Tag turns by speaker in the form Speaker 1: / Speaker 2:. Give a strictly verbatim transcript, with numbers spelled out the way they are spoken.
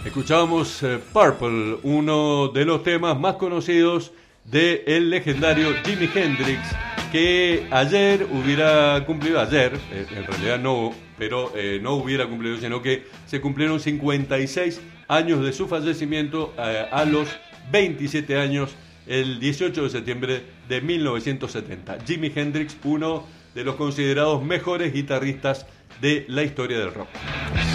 Speaker 1: Escuchábamos eh, Purple, uno de los temas más conocidos del legendario Jimi Hendrix, que ayer hubiera cumplido, ayer, eh, en realidad no, pero eh, no hubiera cumplido, sino que se cumplieron cincuenta y seis años de su fallecimiento eh, a los veintisiete años, el dieciocho de septiembre de mil novecientos setenta. Jimi Hendrix, uno de los considerados mejores guitarristas de la historia del rock.